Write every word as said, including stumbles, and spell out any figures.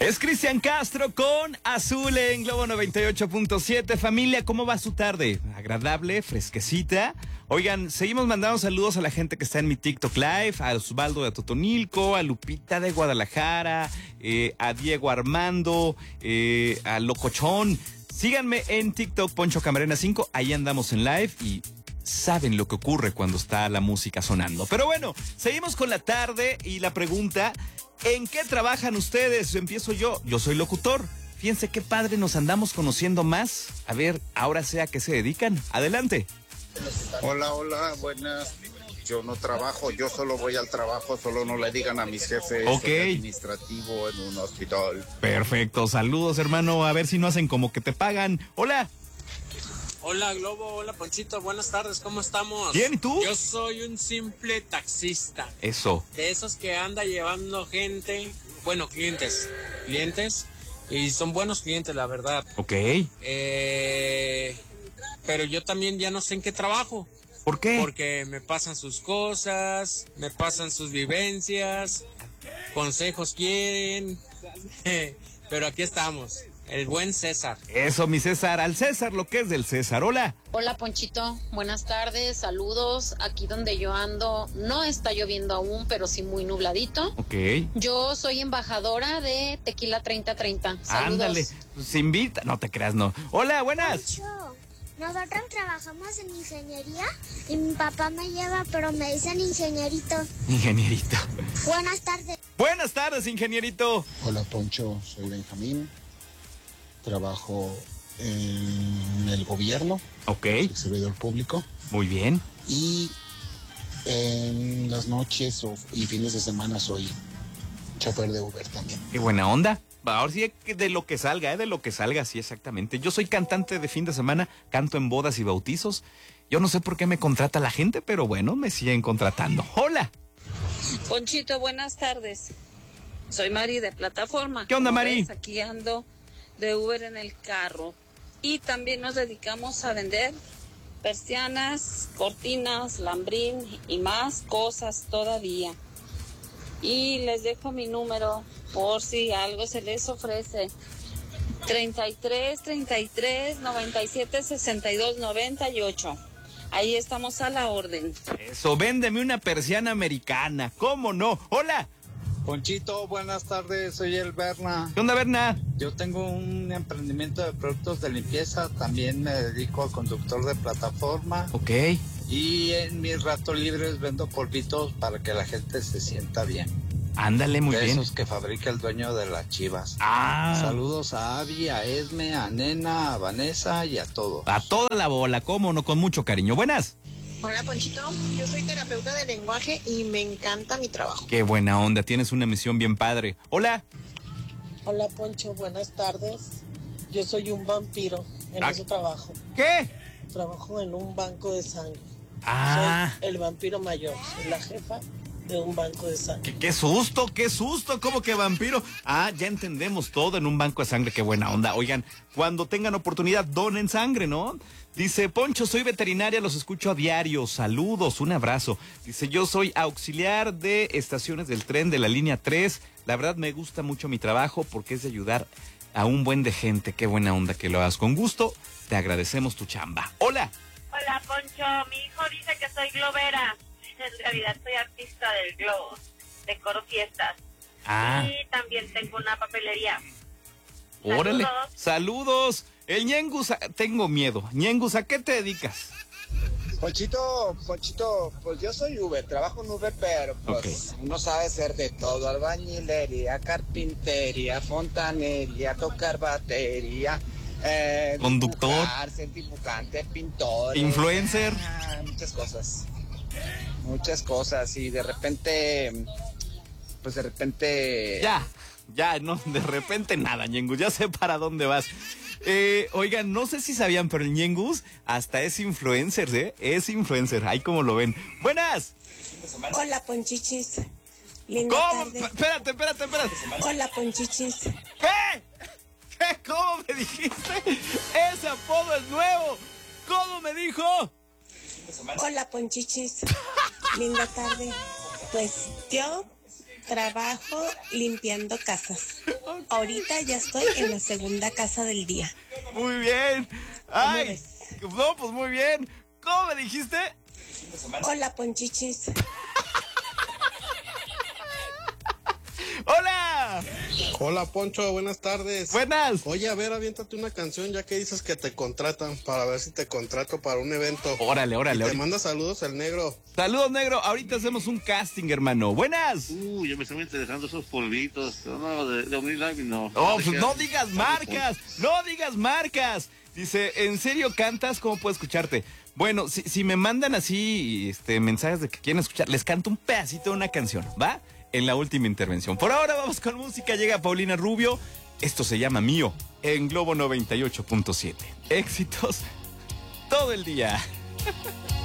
Es Cristian Castro con Azul en Globo noventa y ocho punto siete. Familia, ¿cómo va su tarde? ¿Agradable? ¿Fresquecita? Oigan, seguimos mandando saludos a la gente que está en mi TikTok Live, a Osvaldo de Totonilco, a Lupita de Guadalajara, eh, a Diego Armando, eh, a Locochón. Síganme en TikTok, Poncho Camarena cinco, ahí andamos en live y saben lo que ocurre cuando está la música sonando. Pero bueno, seguimos con la tarde y la pregunta: ¿en qué trabajan ustedes? Empiezo yo. Yo soy locutor. Fíjense qué padre, nos andamos conociendo más. A ver, ahora sé a qué se dedican. Adelante. Hola, hola, buenas. Yo no trabajo, yo solo voy al trabajo, solo no le digan a mis jefes. Ok. Soy administrativo en un hospital. Perfecto, saludos hermano. A ver si no hacen como que te pagan. Hola. Hola Globo, hola Ponchito, buenas tardes, ¿cómo estamos? Bien, ¿y tú? Yo soy un simple taxista. Eso. De esos que anda llevando gente, bueno, clientes, clientes, y son buenos clientes, la verdad. Ok. Eh, pero yo también ya no sé en qué trabajo. ¿Por qué? Porque me pasan sus cosas, me pasan sus vivencias, consejos quieren, pero aquí estamos. El buen César. Eso, mi César. Al César lo que es del César. Hola. Hola Ponchito, buenas tardes, saludos. Aquí donde yo ando no está lloviendo aún, pero sí muy nubladito. Ok. Yo soy embajadora de Tequila treinta treinta. Saludos. Ándale. Se invita. No te creas, no. Hola, buenas. Poncho, nosotros trabajamos en ingeniería y mi papá me lleva, pero me dicen ingenierito. Ingenierito. Buenas tardes. Buenas tardes, ingenierito. Hola Poncho, soy Benjamín. Trabajo en el gobierno, Ok. soy servidor público, Muy bien. y en las noches o, y fines de semana soy chofer de Uber también. Qué buena onda. Ahora sí, de lo que salga, ¿eh? De lo que salga, sí, exactamente. Yo soy cantante de fin de semana, canto en bodas y bautizos. Yo no sé por qué me contrata la gente, pero bueno, me siguen contratando. Hola. Ponchito, buenas tardes. Soy Mari de Plataforma. ¿Qué onda, Como Mari? ves, aquí ando de Uber en el carro. Y también nos dedicamos a vender persianas, cortinas, lambrín y más cosas todavía. Y les dejo mi número por si algo se les ofrece. treinta y tres, treinta y tres, noventa y siete, sesenta y dos, noventa y ocho. Ahí estamos a la orden. Eso, véndeme una persiana americana. ¿Cómo no? Hola. Ponchito, buenas tardes, soy el Berna. ¿Qué onda, Berna? Yo tengo un emprendimiento de productos de limpieza, también me dedico a conductor de plataforma Ok. y en mis ratos libres vendo polvitos para que la gente se sienta bien. Ándale, muy de bien. esos que fabrica el dueño de las Chivas. Ah. Saludos a Avi, a Esme, a Nena, a Vanessa y a todos. A toda la bola, cómo no, con mucho cariño. Buenas. Hola Ponchito, yo soy terapeuta de lenguaje y me encanta mi trabajo. Qué buena onda, tienes una misión bien padre. Hola. Hola Poncho, buenas tardes. Yo soy un vampiro, en Ah. eso trabajo. ¿Qué? Trabajo en un banco de sangre. Ah. Soy el vampiro mayor, soy la jefa de un banco de sangre. ¿Qué, qué susto, qué susto, ¿cómo que vampiro? Ah, ya entendemos todo en un banco de sangre, qué buena onda. Oigan, cuando tengan oportunidad, donen sangre, ¿no? Dice, Poncho, soy veterinaria, los escucho a diario, saludos, un abrazo. Dice, yo soy auxiliar de estaciones del tren de la línea tres. La verdad me gusta mucho mi trabajo porque es de ayudar a un buen de gente. Qué buena onda que lo hagas con gusto. Te agradecemos tu chamba. Hola. Hola Poncho, mi hijo dice que soy globera. En realidad soy artista del globo, decoro fiestas. Ah. Y también tengo una papelería. Órale. Saludos. Saludos. El Ñengus, tengo miedo. Ñengus, ¿a qué te dedicas? Ponchito, Ponchito, pues yo soy Uber, trabajo en Uber, pero pues Ok. uno sabe hacer de todo: albañilería, carpintería, fontanería, tocar batería, eh, Conductor. dibujar, ser dibujante, pintor, Influencer. ah, muchas cosas, muchas cosas, y de repente, pues de repente... Ya, ya, no, de repente nada, Ñengus, ya sé para dónde vas. Eh, oigan, no sé si sabían, pero el Ñengus hasta es influencer, ¿eh? Es influencer, ahí como lo ven. ¡Buenas! Hola Ponchichis, linda ¿Cómo? tarde. Espérate, espérate, espérate. Hola Ponchichis. ¿Qué? ¿Qué? ¿Cómo me dijiste? Ese apodo es nuevo. ¿Cómo me dijo? Hola Ponchichis, linda tarde. Pues yo trabajo limpiando casas. Ahorita ya estoy en la segunda casa del día. Muy bien. Ay, no, pues muy bien. ¿Cómo me dijiste? Hola, Ponchichis. ¡Hola! Hola, Poncho, buenas tardes. Buenas. Oye, a ver, aviéntate una canción ya que dices que te contratan para ver si te contrato para un evento. Órale, órale. Y te órale. manda saludos el negro. Saludos, negro. Ahorita hacemos un casting, hermano. Buenas. Uy, ya me están interesando esos polvitos. No, de, de OmniLive no. Oh, pues no digas marcas. No digas marcas. Dice, ¿en serio cantas? ¿Cómo puedo escucharte? Bueno, si, si me mandan así este, mensajes de que quieren escuchar, les canto un pedacito de una canción, ¿va? En la última intervención. Por ahora vamos con música. Llega Paulina Rubio. Esto se llama Mío en Globo noventa y ocho punto siete. Éxitos todo el día.